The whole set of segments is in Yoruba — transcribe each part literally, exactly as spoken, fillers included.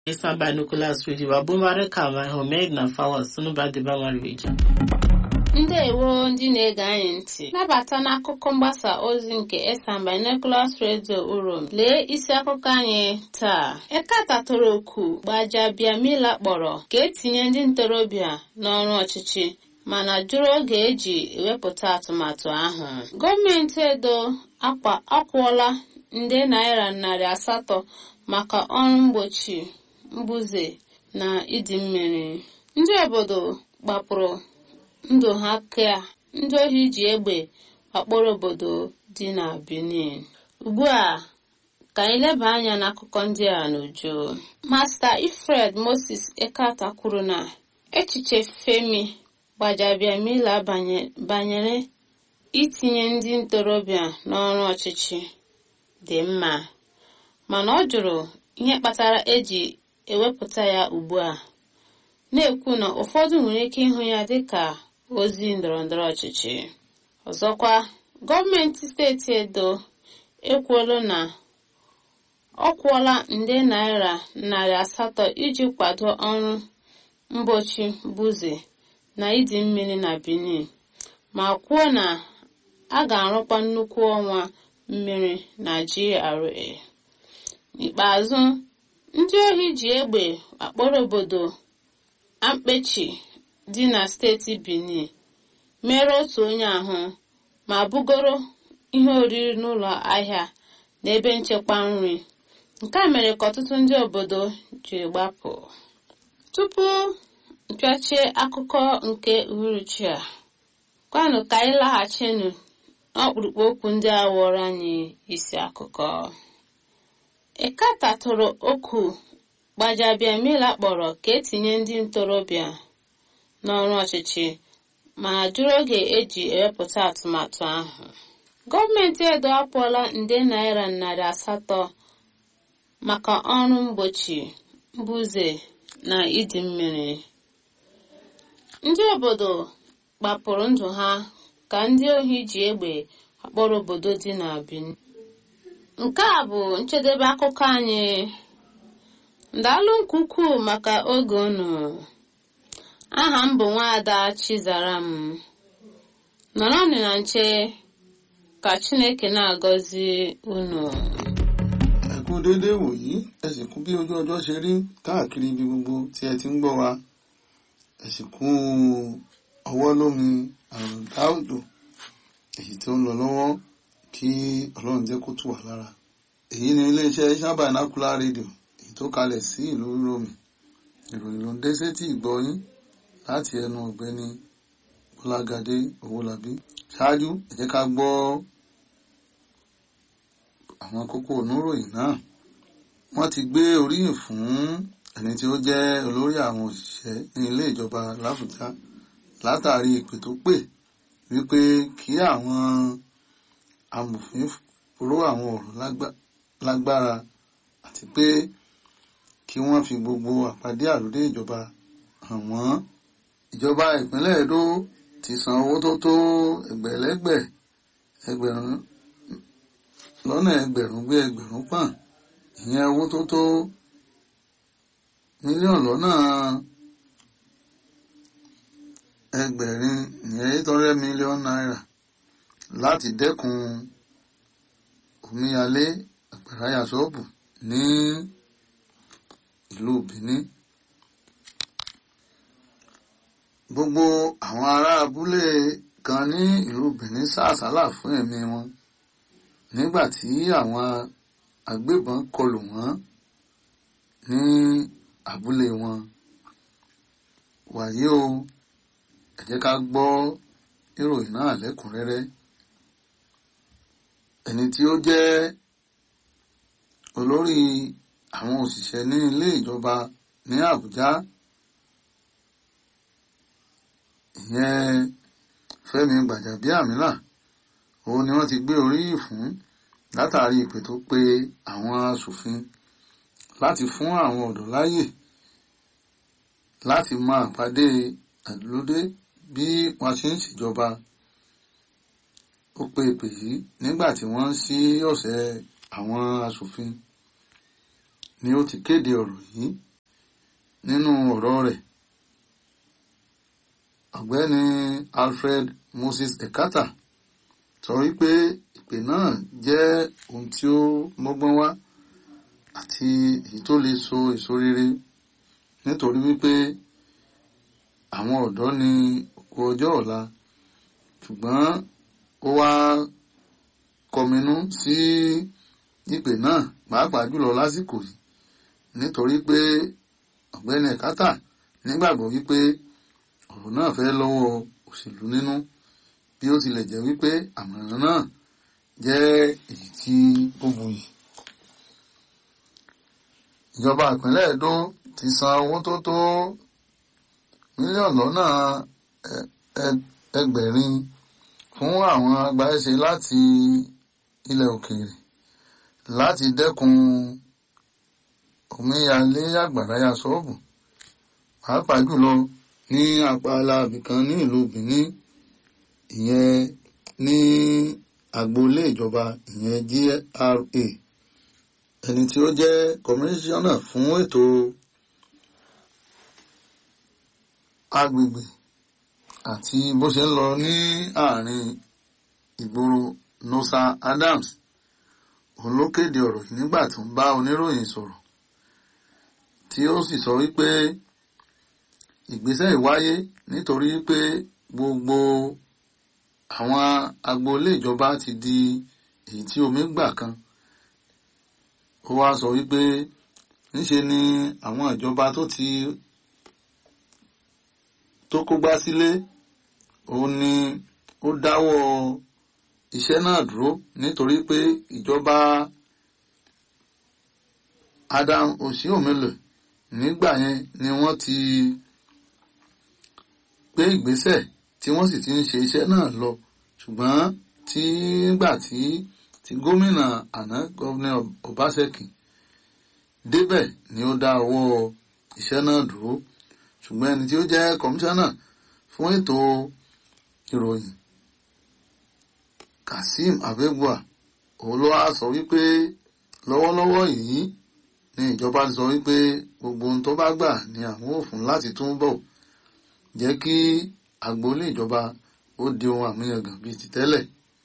Isma Binoculars Radio Wabumare Kama Homed na Fawa Sunuba Debama Radio. Ndewo ndị na-ege anyị ntị nabata n'akụkọ mgbasa ozi nke Eastern Binoculars Radio Urom. Lee isi akụkọ anyị taa. Ekata toro oku Gbajabiamila kpọrọ ka etinye ndị ntorobịa n'ọrụ ọchịchị mana jụrụ oge eji ewepụta atụmatụ ahụ. Gọọmenti Edo akwụọla nde naira narị asatọ maka ọrụ mgbochi mbuze na ịdị mmiri. Ndị obodo gbapụrụ ndụ ha ka ndị ohi ji egbe akpọrọ obodo dị na Benin. Ugbu a ka anyị leba anya n'akụkọ ndị a n'uju. Master Ifred Moses Ekata kwuru na echiche Femi Gbajabiamila banyere itinye ndị ntorobịa n'ọrụ ọchịchị dị mma, mana ọ jụrụ ihe kpatara eji ewepụta ya ugbu a, na-ekwu na ụfọdụ nwere ike ịhụ ya dịka ozi ndọrọndọrọ ọchịchị. Ọzọkwa, gọọmenti steeti Edo ekwuola na ọ kwụọla nde naira narị asatọ iji kwado ọrụ mgbochi mbuze na ịdị mmiri na Benin, ma kwuo na a ga-arụkwa nnukwu ọnwa mmiri na G R A. N'ikpeazụ, ndị ohi ji egbe akpọrọ obodo Ampechi dị na steeti Benin mere otu onye ahụ ma bugoro ihe oriri n'ụlọ ahịa na ebe nchekwa nri. Nke a mere ka ọtụtụ ndị obodo jiri gbapụ. Tupu mpịachie akụkọ nke uhuruchi a, kwanụ ka anyị laghachinu n'ọkpụrụkpụ okwu ndị a ghọrọ anyị isi akụkọ. Ekata tụrụ oku Gbajabiamila kpọrọ ka etinye ndị ntorobịa n'ọrụ ọchịchị mana jụrụ oge eji ewepụta atụmatụ ahụ. Gọọmenti Edo akwụọla nde naira narị asatọ maka ọrụ mgbochi mbuze na ịdị mmiri. Ndị obodo gbapụrụ ndụ ha ka ndị ohi ji egbe akpọrọ obodo dị na Benin. Nke a bụ njedebe akụkọ anyị. Ndalụ nke ukwuu maka oge unu. Aha m bụ Nwaada Chizaram. Nọrọnụ na nche ka Chineke na-agọzi unu. Ẹ kú déédéé wòyí, ẹ sì kú bí ojú ọjọ́ ṣe rí káàkiri ibi gbogbo tí ẹ ti ń gbọ́ wa. Ẹ sì kú ọwọ́ lómi àrùndá òjò èyí tí ó ń lọ lọ́wọ́, kí Ọlọ́run jẹ́ kó tù wá lára. Èyí ni iléeṣẹ́ Eastern Binocular Radio èyí tó kalẹ̀ sí ìlú Uromi. Ìròyìn ló ń dé sétí ìgbọ́ yín láti ẹnu ọ̀gbẹ́ni Bọ́lágadé Owólabí. Ṣáájú, ẹ jẹ́ ká gbọ́ àwọn kókó oníròyìn náà. Wọ́n ti gbé oríyìn fún ẹni tí ó jẹ́ olórí àwọn òṣìṣẹ́ ní ilé ìjọba l'Àbújá látàrí ìpè tó pè wípé kí àwọn amòfin ró àwọn ọ̀rọ̀ lágbára àti pé kí wọ́n fi gbogbo àpàdé àlódé ìjọba hàn wọ́n. Ìjọba ìpínlẹ̀ Edo ti san owó tó tó ẹgbẹ̀lẹ́gbẹ̀ ẹgbẹ̀rún lọ́nà ẹgbẹ̀rún gbé ẹgbẹ̀rún pọ̀n, ìyẹn owó tó tó mílíọ̀nù lọ́nà ẹgbẹ̀rin ìyẹn eight hundred million naira láti dẹ́kun omíyalé àgbàráyà ṣọ́ọ̀bù ní ìlú Benin. Gbogbo àwọn ará abúlé kan ní ìlú Benin sá àsálà fún ẹ̀mí wọn nígbà tí àwọn agbébọn kọlù wọ́n ní abúlé wọn. Wàyí o, ẹ jẹ́ ká gbọ́ ìròyìn náà lẹ́kùnrẹ́rẹ́. Ẹni tí ó jẹ́ olórí àwọn òṣìṣẹ́ ní ilé ìjọba ní Àbújá, ìyẹn Fẹ́mi Gbajabiamila, òun ni wọ́n ti gbé oríyìn fún látàrí ìpè tó pe àwọn aṣòfin láti fún àwọn ọ̀dọ́ láyè láti máa pàdé àlódé bí wọ́n ṣe ń ṣèjọba. Ó pe ìpè yìí nígbà tí wọ́n ń ṣí ọ̀sẹ̀ àwọn aṣòfin ni ó ti kéde ọ̀rọ̀ yìí nínú ọ̀rọ̀ rẹ̀ ọ̀gbẹ́ni Alfred Moses Ekata sọ wípé ìpè náà jẹ́ ohun tí ó mọ́gbọ́n wá àti èyí tó lè so èso rere nítorí wípé àwọn ọ̀dọ́ ní òkú ọjọ́ ọ̀la, ṣùgbọ́n ó wá kọminú sí ìpè náà pàápàá jùlọ lásìkò yìí nítorí pé ọ̀gbẹ́ni Ekata nígbàgbọ́ wípé ọ̀rọ̀ náà fẹ́ lọ́wọ́ òṣèlú nínú, bí ó tilẹ̀ jẹ́ wípé àmọ̀ràn náà jẹ́ èyí tí ó buyì. Ìjọba ìpínlẹ̀ Ẹdó ti san owó tó tó mílíọ̀nù lọ́nà ẹgbẹ̀rin fún àwọn agbaṣẹ́ṣe láti ilẹ̀ òkèèrè láti dẹ́kun omíyalé àgbàrá ya ṣọ́ọ̀bù, pàápàá jùlọ ní apala ibìkan ní ìlú Benin, ìyẹn ní agboolé ìjọba ìyẹn G R A. Ẹni tí ó jẹ́ kọmíṣánná fún ètò agbègbè àti bó ṣe ń lọ ní àárín ìgboro Nosa Adams òun ló kéde ọ̀rọ̀ yìí nígbà tó ń bá oníròyìn sọ̀rọ̀, tí ó sì sọ wípé ìgbésẹ̀ ìwáyé nítorí pé gbogbo àwọn agboolé ìjọba ti di èyí tí omi gbà kan. Ó wá sọ wípé níṣe ni àwọn ìjọba tó ti tó kógbá sílé òun ni ó dáwọ́ iṣẹ́ náà dúró nítorí pé ìjọba Adam Oshiomhole nígbà yẹn ni wọ́n ti gbé ìgbésẹ̀ tí wọ́n sì ti ń ṣe iṣẹ́ náà lọ, ṣùgbọ́n tí nígbà tí tí gómìnà àná gọ́vnà Obaseki débẹ̀ ni ó dá ọwọ́ iṣẹ́ náà dúró. Ṣùgbọ́n ẹni tí ó jẹ́ kọmíṣánná fún ètò ìròyìn Kasim Abegua òun ló wá sọ wípé lọ́wọ́lọ́wọ́ yìí ni ìjọba sọ wípé gbogbo ohun tó bá gbà ni àwọn ò fún láti túnbọ̀ jẹ́ kí agboolé ìjọba ó di ohun àmúyangàn bíi ti tẹ́lẹ̀.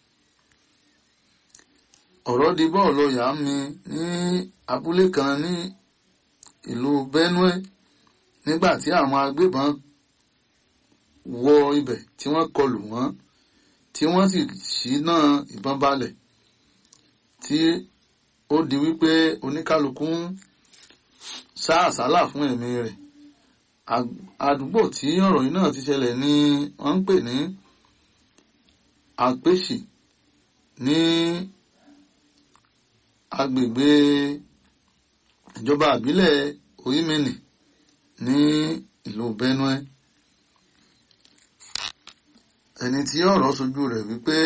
Ọ̀rọ̀ di bọ́ọ̀lù ọ̀yà mi ní abúlé kan ní ìlú Benue nígbà tí àwọn agbébọn wọ ibẹ̀ tí wọ́n kọlù wọ́n tí wọ́n sì ṣínà ìbọn balẹ̀ tí ó di wípé oníkálukú ń sá àsálà fún ẹ̀mí rẹ̀. Àdúgbò tí ọ̀rọ̀ yìí náà ti ṣẹlẹ̀ ni wọ́n ń pè ní Àpèṣì ní agbègbè ìjọba ìbílẹ̀ Oyimeni ní ìlú Benue. Ẹni tí ọ̀rọ̀ sojú rẹ̀ wípé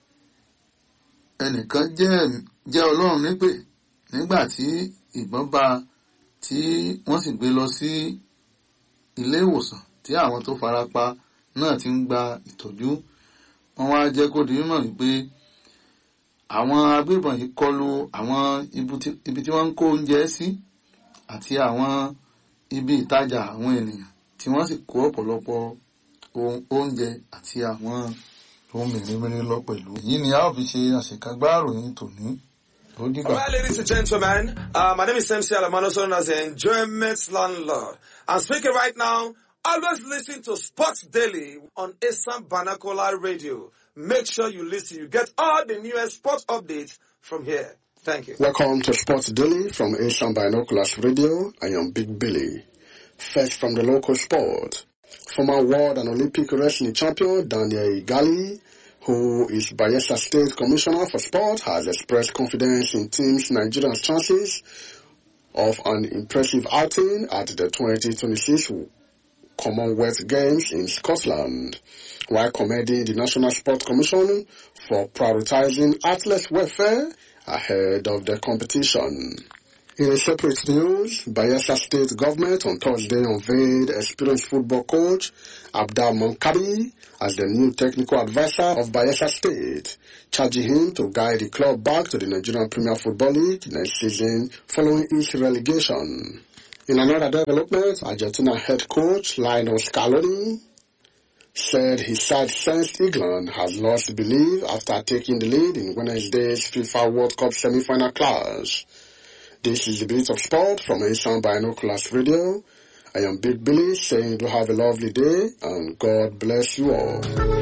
ẹnìkan jẹ́ jẹ́ Ọlọ́run nípè nígbà tí ìbọn bá tí wọ́n sì gbé lọ sí ilé ìwòsàn tí àwọn tó farapa náà ti ń gba ìtọ́jú. Wọ́n wá jẹ́ kó di mímọ̀ wípé àwọn agbébọn yìí kọlù àwọn ibi tí wọ́n ń kó oúnjẹ sí àti àwọn ibi ìtajà àwọn ènìyàn tí wọ́n sì kó ọ̀pọ̀lọpọ̀ ohun oúnjẹ àti àwọn ohun mèremère lọ pẹ̀lú. Èyí ni a ó fi ṣe àṣekágbá ìròyìn tòní. All right, ladies and gentlemen, uh, my name is M C Alamano, known as the Enjoyment Landlord. I'm speaking right now. Always listen to Sports Daily on Asam Banakola Radio. Make sure you listen. You get all the newest sports updates from here. Thank you. Welcome to Sports Daily from Asam Binoculars Radio. I am Big Billy. First from the local sport. Former world and Olympic wrestling champion Daniel Igali, who is Bayelsa State Commissioner for Sport, has expressed confidence in Team Nigeria's chances of an impressive outing at the twenty twenty-six Commonwealth Games in Scotland, while commending the National Sports Commission for prioritizing athletes' welfare ahead of the competition. In a separate news, Bayelsa State government on Thursday unveiled experienced football coach Abdal Monkabi as the new technical advisor of Bayelsa State, charging him to guide the club back to the Nigerian Premier Football League next season following its relegation. In another development, Argentina head coach Lionel Scaloni said his side sensed England has lost belief after taking the lead in Wednesday's FIFA World Cup semi-final clash. This is a bit of sport from Asian Binoculars Radio. I am Big Billy saying do have a lovely day and God bless you all.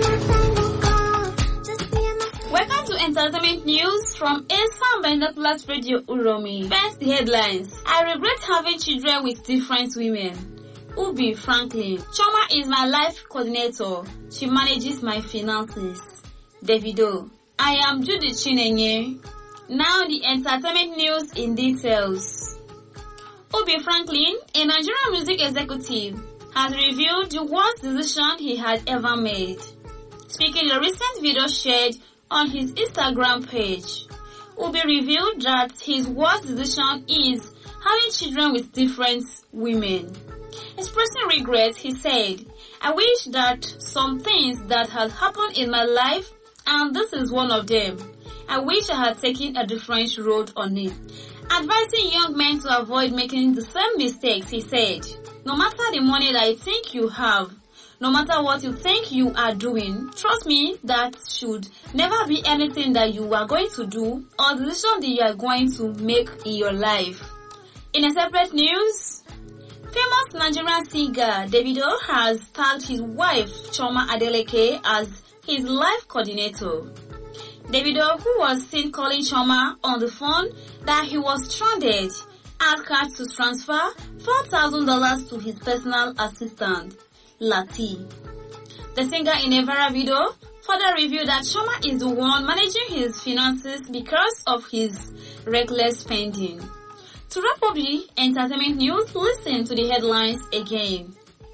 Welcome to entertainment news from Asian Binoculars Radio Uromi. First, the headlines. I regret having children with different women. Ubi Franklin. Choma is my life coordinator. She manages my finances. Davido. I am Judy Chinenye. Now the entertainment news in details. Ubi Franklin, a Nigerian music executive, has revealed the worst decision he had ever made. Speaking in a recent video shared on his Instagram page, Ubi revealed that his worst decision is having children with different women. Expressing regret, he said, I wish that some things that had happened in my life, and this is one of them, I wish I had taken a different road on it. Advising young men to avoid making the same mistakes, he said, no matter the money that you think you have, no matter what you think you are doing, trust me, that should never be anything that you are going to do or decision that you are going to make in your life. In a separate news, famous Nigerian singer Davido has tagged his wife Choma Adeleke as his life coordinator. Davido, who was seen calling Choma on the phone that he was stranded, asked her to transfer four thousand dollars to his personal assistant, Lati. The singer in a viral video further revealed that Choma is the one managing his finances because of his reckless spending. To wrap up the entertainment news, listen to the headlines again.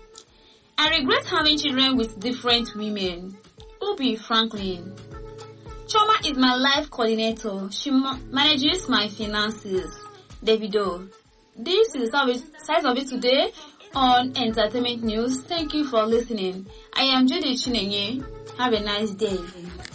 I regret having children with different women. Ubi Franklin. Choma is my life coordinator. She ma- manages my finances. Davido. This is the size of it today on entertainment news. Thank you for listening. I am Judy Chinenye. Have a nice day.